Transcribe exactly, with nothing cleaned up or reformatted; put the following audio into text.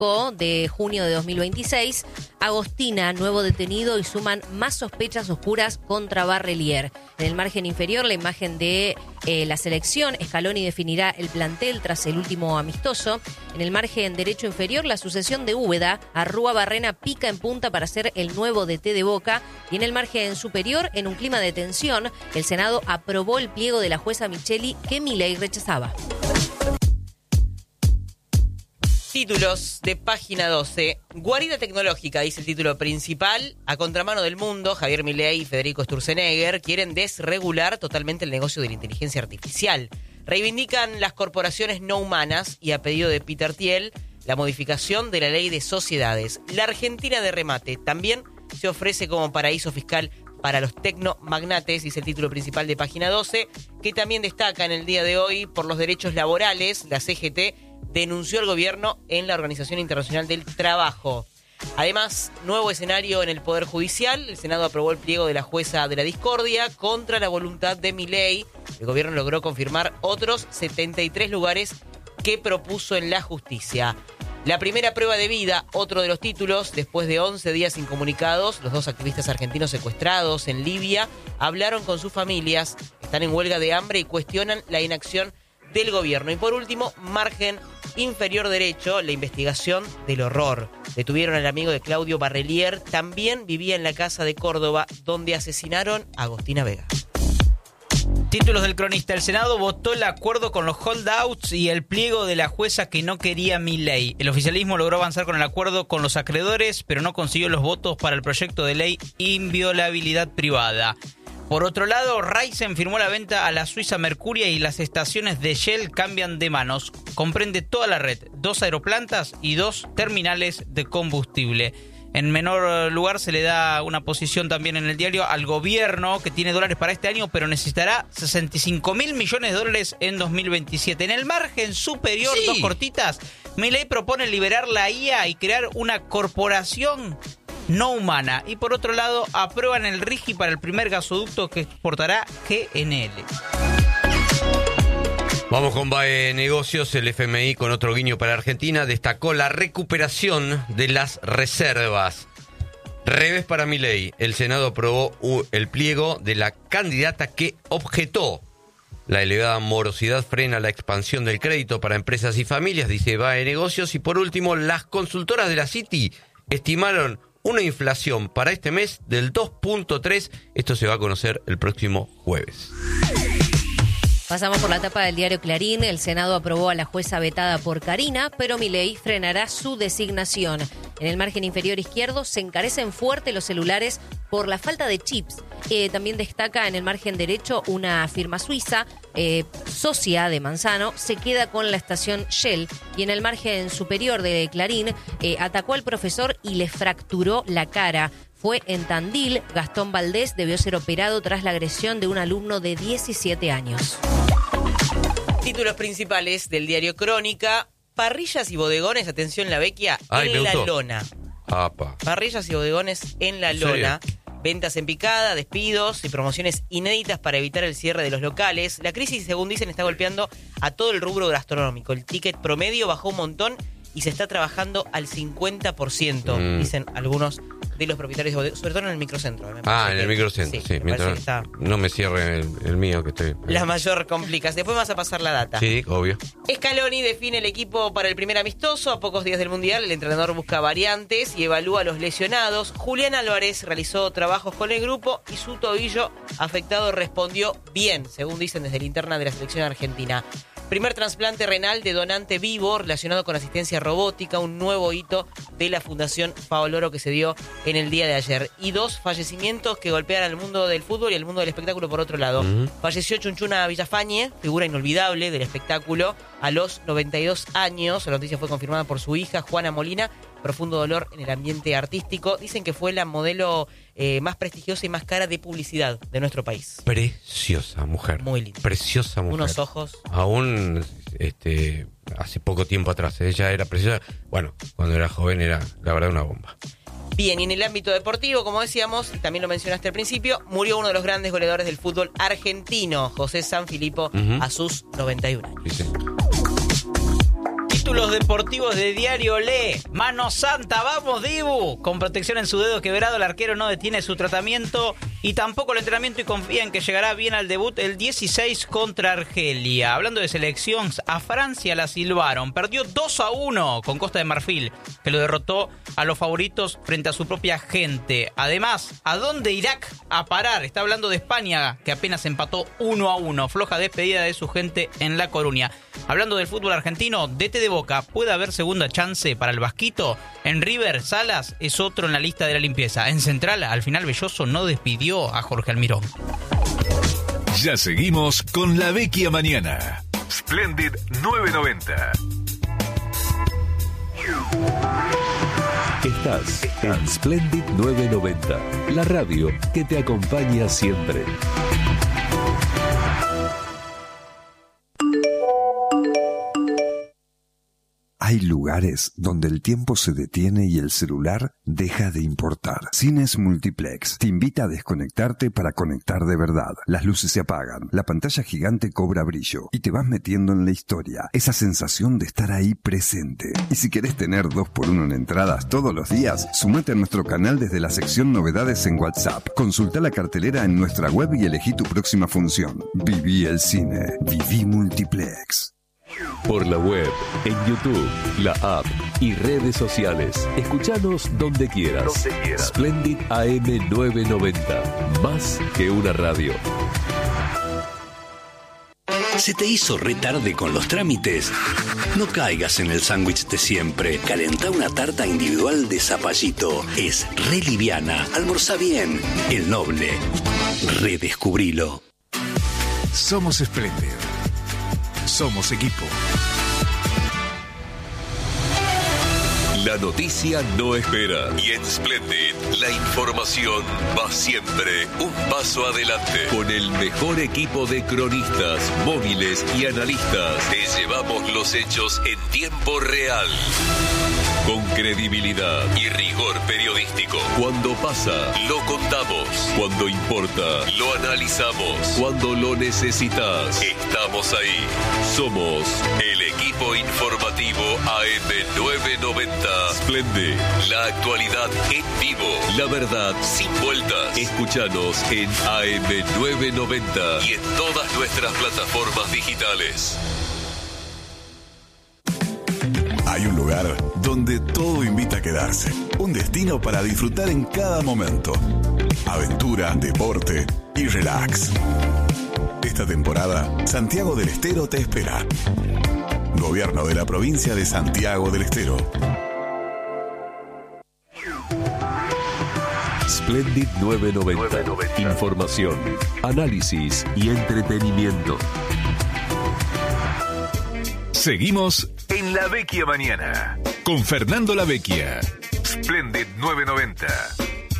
de junio de dos mil veintiséis. Agostina, nuevo detenido y suman más sospechas oscuras contra Barrelier. En el margen inferior, la imagen de eh, la selección. Scaloni definirá el plantel tras el último amistoso. En el margen derecho inferior, la sucesión de Úbeda. Arrúa Barrena pica en punta para ser el nuevo D T de Boca. Y en el margen superior, en un clima de tensión, el Senado aprobó el pliego de la jueza Micheli que Milei rechazaba. Títulos de página doce. Guarida tecnológica, dice el título principal. A contramano del mundo, Javier Milei y Federico Sturzenegger quieren desregular totalmente el negocio de la inteligencia artificial. Reivindican las corporaciones no humanas y, a pedido de Peter Thiel, la modificación de la ley de sociedades. La Argentina de remate también se ofrece como paraíso fiscal para los tecnomagnates, dice el título principal de página doce, que también destaca en el día de hoy por los derechos laborales. La C G T denunció al gobierno en la Organización Internacional del Trabajo. Además, nuevo escenario en el Poder Judicial. El Senado aprobó el pliego de la jueza de la discordia contra la voluntad de Milei. El gobierno logró confirmar otros setenta y tres lugares que propuso en la justicia. La primera prueba de vida, otro de los títulos. Después de once días incomunicados, los dos activistas argentinos secuestrados en Libia hablaron con sus familias. Están en huelga de hambre y cuestionan la inacción del gobierno. Y por último, margen inferior derecho, la investigación del horror. Detuvieron al amigo de Claudio Barrelier, también vivía en la casa de Córdoba, donde asesinaron a Agostina Vega. Títulos del cronista. El Senado votó el acuerdo con los holdouts y el pliego de la jueza que no quería Milei. El oficialismo logró avanzar con el acuerdo con los acreedores, pero no consiguió los votos para el proyecto de ley inviolabilidad privada. Por otro lado, Raizen firmó la venta a la Suiza Mercuria y las estaciones de Shell cambian de manos. Comprende toda la red, dos aeroplantas y dos terminales de combustible. En menor lugar se le da una posición también en el diario al gobierno, que tiene dólares para este año, pero necesitará sesenta y cinco mil millones de dólares en dos mil veintisiete. En el margen superior, sí. dos cortitas, Milei propone liberar la I A y crear una corporación no humana. Y por otro lado, aprueban el RIGI para el primer gasoducto que exportará G N L. Vamos con BAE Negocios. El F M I, con otro guiño para Argentina, destacó la recuperación de las reservas. Revés para Milei. El Senado aprobó el pliego de la candidata que objetó la elevada morosidad frena la expansión del crédito para empresas y familias, dice BAE Negocios. Y por último, las consultoras de la Citi estimaron una inflación para este mes del dos punto tres. Esto se va a conocer el próximo jueves. Pasamos por la tapa del diario Clarín. El Senado aprobó a la jueza vetada por Carina, pero Milei frenará su designación. En el margen inferior izquierdo se encarecen fuerte los celulares por la falta de chips. Eh, también destaca en el margen derecho una firma suiza, eh, socia de Manzano, se queda con la estación Shell. Y en el margen superior de Clarín eh, atacó al profesor y le fracturó la cara. Fue en Tandil. Gastón Valdés debió ser operado tras la agresión de un alumno de diecisiete años. Títulos principales del diario Crónica. Parrillas y bodegones, atención la vecchia, Ay, en la gustó. lona. Apa. Parrillas y bodegones en la lona. ¿Sí? Ventas en picada, despidos y promociones inéditas para evitar el cierre de los locales. La crisis, según dicen, está golpeando a todo el rubro gastronómico. El ticket promedio bajó un montón y se está trabajando al cincuenta por ciento, mm. dicen algunos de los propietarios de bodegas, sobre todo en el microcentro. Ah, en el microcentro, sí. sí me mientras está no me cierre el, el mío que estoy... La mayor complicación. Después vas a pasar la data. Sí, obvio. Scaloni define el equipo para el primer amistoso. A pocos días del Mundial, el entrenador busca variantes y evalúa a los lesionados. Julián Álvarez realizó trabajos con el grupo y su tobillo afectado respondió bien, según dicen desde la interna de la selección argentina. Primer trasplante renal de donante vivo relacionado con asistencia robótica, un nuevo hito de la Fundación Favaloro que se dio en el día de ayer. Y dos fallecimientos que golpean al mundo del fútbol y al mundo del espectáculo por otro lado. Uh-huh. Falleció Chunchuna Villafañe, figura inolvidable del espectáculo, a los noventa y dos años. La noticia fue confirmada por su hija, Juana Molina. Profundo dolor en el ambiente artístico. Dicen que fue la modelo eh, más prestigiosa y más cara de publicidad de nuestro país. Preciosa mujer. Muy linda. Preciosa mujer. Unos ojos. Aún este, hace poco tiempo atrás. Ella era preciosa. Bueno, cuando era joven era, la verdad, una bomba. Bien, y en el ámbito deportivo, como decíamos, y también lo mencionaste al principio, murió uno de los grandes goleadores del fútbol argentino, José Sanfilippo, uh-huh. a sus noventa y un años. Sí, sí. Títulos deportivos de Diario Le. Mano Santa, vamos Dibu. Con protección en su dedo quebrado, el arquero no detiene su tratamiento y tampoco el entrenamiento y confía en que llegará bien al debut el dieciséis contra Argelia. Hablando de selección, a Francia la silbaron. Perdió dos a uno con Costa de Marfil, que lo derrotó a los favoritos frente a su propia gente. Además, ¿a dónde Irak a parar? Está hablando de España, que apenas empató uno a uno. Floja despedida de su gente en La Coruña. Hablando del fútbol argentino, D T de Boca, ¿puede haber segunda chance para el Vasquito? En River, Salas es otro en la lista de la limpieza. En Central, al final Belloso no despidió a Jorge Almirón. Ya seguimos con La Vecchia Mañana. Splendid nueve noventa. Estás en Splendid nueve noventa, la radio que te acompaña siempre. Hay lugares donde el tiempo se detiene y el celular deja de importar. Cines Multiplex te invita a desconectarte para conectar de verdad. Las luces se apagan, la pantalla gigante cobra brillo y te vas metiendo en la historia. Esa sensación de estar ahí presente. Y si querés tener dos por uno en entradas todos los días, sumate a nuestro canal desde la sección Novedades en WhatsApp. Consulta la cartelera en nuestra web y elegí tu próxima función. Viví el cine. Viví Multiplex. Por la web, en YouTube, la app y redes sociales. Escuchanos donde quieras. Donde quieras. Splendid A M nueve noventa. Más que una radio. ¿Se te hizo re tarde con los trámites? No caigas en el sándwich de siempre. Calentá una tarta individual de zapallito. Es re liviana. Almorzá bien. El Noble. Redescubrilo. Somos Splendid. Somos equipo. La noticia no espera. Y en Splendid, la información va siempre un paso adelante. Con el mejor equipo de cronistas, móviles y analistas, te llevamos los hechos en tiempo real. Con credibilidad y rigor periodístico. Cuando pasa, lo contamos. Cuando importa, lo analizamos. Cuando lo necesitas, estamos ahí. Somos el equipo informativo A M nueve noventa. Splendid, la actualidad en vivo. La verdad sin vueltas. Escúchanos en A M nueve noventa y en todas nuestras plataformas digitales. Hay un lugar donde todo invita a quedarse. Un destino para disfrutar en cada momento. Aventura, deporte y relax. Esta temporada, Santiago del Estero te espera. Gobierno de la provincia de Santiago del Estero. Splendid nueve noventa. Información, análisis y entretenimiento. Seguimos en La Vecchia Mañana con Fernando La Vecchia. Splendid nueve noventa.